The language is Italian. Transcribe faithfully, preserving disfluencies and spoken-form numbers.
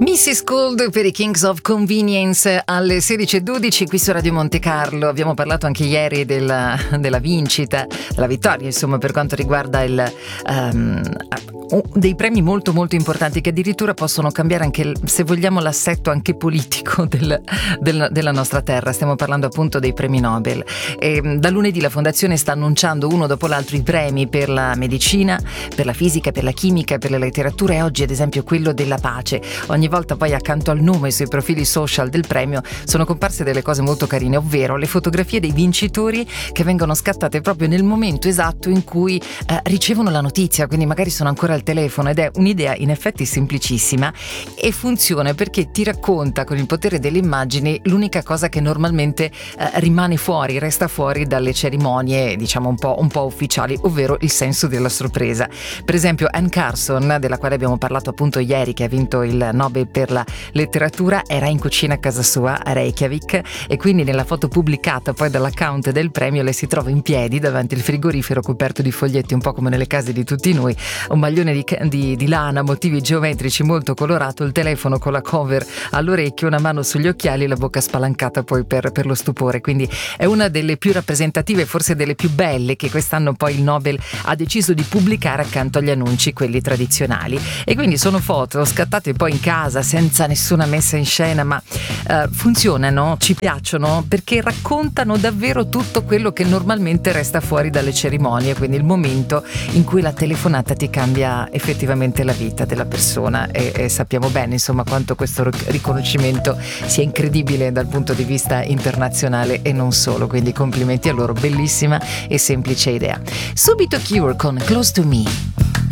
missus Gold per i Kings of Convenience alle sedici e dodici qui su Radio Monte Carlo. Abbiamo parlato anche ieri della, della vincita, della vittoria, insomma, per quanto riguarda il, um, dei premi molto molto importanti che addirittura possono cambiare anche, se vogliamo, l'assetto anche politico del, del, della nostra terra. Stiamo parlando appunto dei premi Nobel. E da lunedì la Fondazione sta annunciando uno dopo l'altro i premi per la medicina, per la fisica, per la chimica, per la letteratura, e oggi ad esempio quello della pace. Ogni volta poi accanto al nome sui profili social del premio sono comparse delle cose molto carine, ovvero le fotografie dei vincitori che vengono scattate proprio nel momento esatto in cui eh, ricevono la notizia, quindi magari sono ancora al telefono, ed è un'idea in effetti semplicissima e funziona perché ti racconta con il potere delle immagini l'unica cosa che normalmente eh, rimane fuori, resta fuori dalle cerimonie diciamo un po', un po' ufficiali, ovvero il senso della sorpresa. Per esempio Anne Carson, della quale abbiamo parlato appunto ieri, che ha vinto il Nobel per la letteratura, era in cucina a casa sua a Reykjavik, e quindi nella foto pubblicata poi dall'account del premio lei si trova in piedi davanti al frigorifero coperto di foglietti, un po' come nelle case di tutti noi, un maglione di, di, di lana, motivi geometrici molto colorato, il telefono con la cover all'orecchio, una mano sugli occhiali, la bocca spalancata poi per, per lo stupore. Quindi è una delle più rappresentative, forse delle più belle, che quest'anno poi il Nobel ha deciso di pubblicare accanto agli annunci, quelli tradizionali. E quindi sono foto scattate poi in casa senza nessuna messa in scena, ma uh, funzionano, ci piacciono perché raccontano davvero tutto quello che normalmente resta fuori dalle cerimonie, quindi il momento in cui la telefonata ti cambia effettivamente la vita della persona, e, e sappiamo bene insomma quanto questo riconoscimento sia incredibile dal punto di vista internazionale e non solo, quindi complimenti a loro, bellissima e semplice idea. Subito Cure con Close to Me.